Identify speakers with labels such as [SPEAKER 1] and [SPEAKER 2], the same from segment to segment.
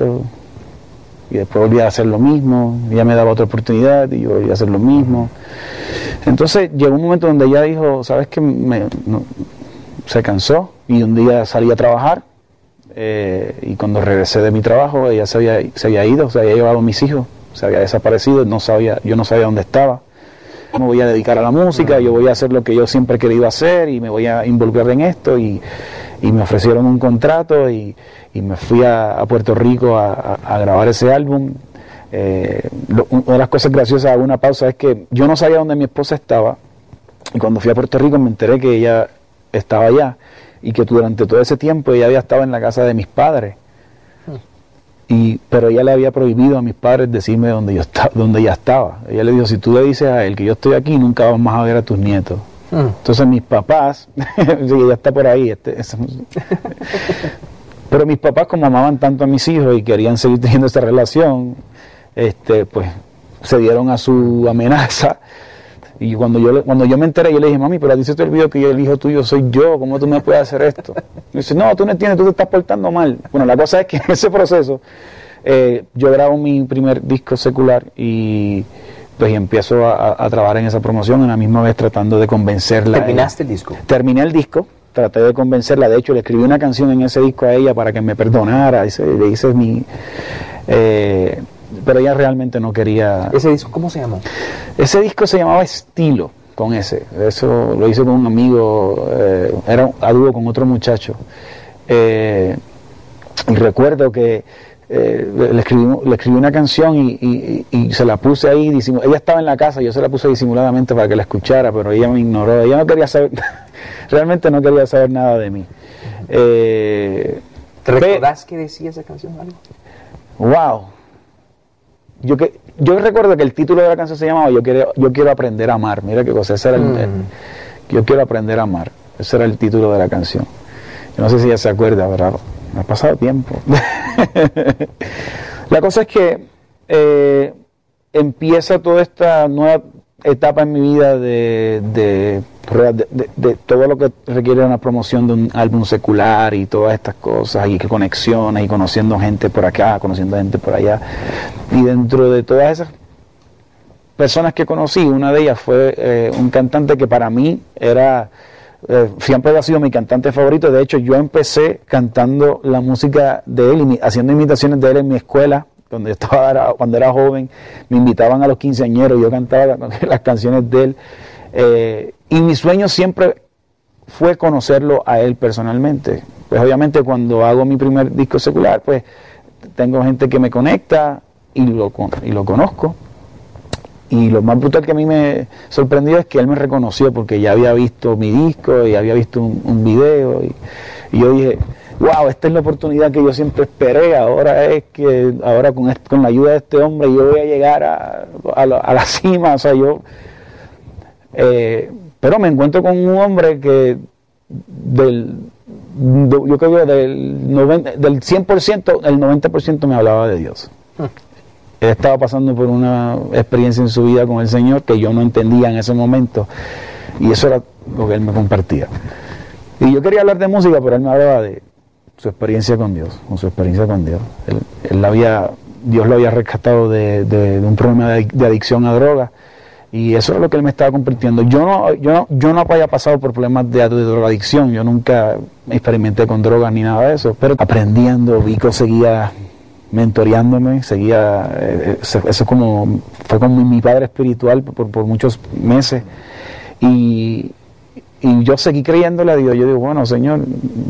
[SPEAKER 1] esto, y después volví a hacer lo mismo, ella me daba otra oportunidad y yo volví a hacer lo mismo. Entonces llegó un momento donde ella dijo, ¿sabes qué? Se cansó, y un día salí a trabajar, y cuando regresé de mi trabajo ella se había ido, o sea, había llevado a mis hijos, se había desaparecido, yo no sabía dónde estaba. Me voy a dedicar a la música, yo voy a hacer lo que yo siempre he querido hacer y me voy a involucrar en esto, y me ofrecieron un contrato y me fui a Puerto Rico a grabar ese álbum. Una de las cosas graciosas, hago una pausa, es que yo no sabía dónde mi esposa estaba, y cuando fui a Puerto Rico me enteré que ella estaba allá y que durante todo ese tiempo ella había estado en la casa de mis padres, pero ella le había prohibido a mis padres decirme dónde ella estaba. Ella le dijo, si tú le dices a él que yo estoy aquí, nunca vas más a ver a tus nietos. Entonces mis papás, sí, ella está por ahí, pero mis papás, como amaban tanto a mis hijos y querían seguir teniendo esta relación, pues se dieron a su amenaza. Y cuando yo me enteré, yo le dije, mami, pero a ti se te olvidó que el hijo tuyo soy yo, ¿cómo tú me puedes hacer esto? Y dice, no, tú no entiendes, tú te estás portando mal. Bueno, la cosa es que en ese proceso yo grabo mi primer disco secular y pues empiezo a trabajar en esa promoción, a la misma vez tratando de convencerla.
[SPEAKER 2] ¿Terminaste el disco?
[SPEAKER 1] Terminé el disco, traté de convencerla, de hecho le escribí una canción en ese disco a ella para que me perdonara, le hice mi... pero ella realmente no quería.
[SPEAKER 2] ¿Ese disco cómo se llamó?
[SPEAKER 1] Ese disco se llamaba Estilo, con ese. Eso lo hice con un amigo, era a dúo con otro muchacho. Y recuerdo que le escribí una canción y se la puse ahí, ella estaba en la casa, yo se la puse disimuladamente para que la escuchara, pero ella me ignoró, ella no quería saber, realmente no quería saber nada de mí.
[SPEAKER 2] ¿Te recordás qué decía esa canción? ¿Algo?
[SPEAKER 1] Wow. Yo recuerdo que el título de la canción se llamaba Yo quiero aprender a amar. Mira qué cosa, ese era Yo quiero aprender a amar. Ese era el título de la canción. Yo no sé si ella se acuerda, ¿verdad? Me ha pasado tiempo. La cosa es que empieza toda esta nueva etapa en mi vida de todo lo que requiere una promoción de un álbum secular y todas estas cosas, y conexiones, y conociendo gente por acá, conociendo gente por allá. Y dentro de todas esas personas que conocí, una de ellas fue un cantante que para mí siempre ha sido mi cantante favorito. De hecho, yo empecé cantando la música de él, haciendo imitaciones de él en mi escuela. Cuando era joven, me invitaban a los quinceañeros, yo cantaba las canciones de él, y mi sueño siempre fue conocerlo a él personalmente. Pues obviamente cuando hago mi primer disco secular, pues tengo gente que me conecta y lo conozco, y lo más brutal que a mí me sorprendió es que él me reconoció porque ya había visto mi disco y había visto un video, y yo dije, wow, esta es la oportunidad que yo siempre esperé. Ahora con la ayuda de este hombre yo voy a llegar a la cima. O sea, pero me encuentro con un hombre que yo creo que del 100%, el 90% me hablaba de Dios. Él estaba pasando por una experiencia en su vida con el Señor que yo no entendía en ese momento, y eso era lo que él me compartía. Y yo quería hablar de música, pero él me hablaba de su experiencia con Dios, Dios lo había rescatado de un problema de adicción a drogas, y eso es lo que él me estaba compartiendo. Yo no había pasado por problemas de drogadicción, yo nunca experimenté con drogas ni nada de eso, pero aprendiendo, Vico seguía mentoreándome, eso fue como mi padre espiritual por muchos meses, y yo seguí creyéndole a Dios. Yo digo, bueno, Señor,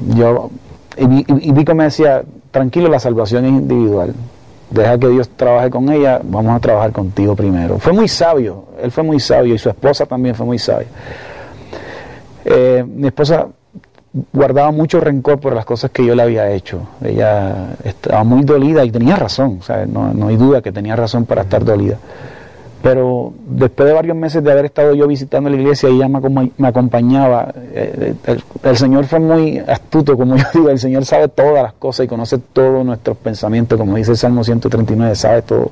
[SPEAKER 1] y Vico me decía, tranquilo, la salvación es individual, deja que Dios trabaje con ella, vamos a trabajar contigo primero. Fue muy sabio, él fue muy sabio, y su esposa también fue muy sabia. Mi esposa guardaba mucho rencor por las cosas que yo le había hecho. Ella estaba muy dolida, y tenía razón, o sea, no hay duda que tenía razón para estar dolida. Pero después de varios meses de haber estado yo visitando la iglesia y ella me acompañaba, el Señor fue muy astuto, como yo digo. El Señor sabe todas las cosas y conoce todos nuestros pensamientos, como dice el Salmo 139, sabe todo.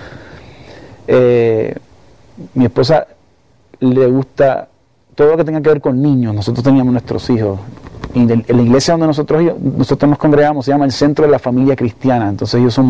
[SPEAKER 1] Mi esposa le gusta todo lo que tenga que ver con niños. Nosotros teníamos nuestros hijos, y en la iglesia donde nosotros nos congregamos se llama el Centro de la Familia Cristiana. Entonces ellos son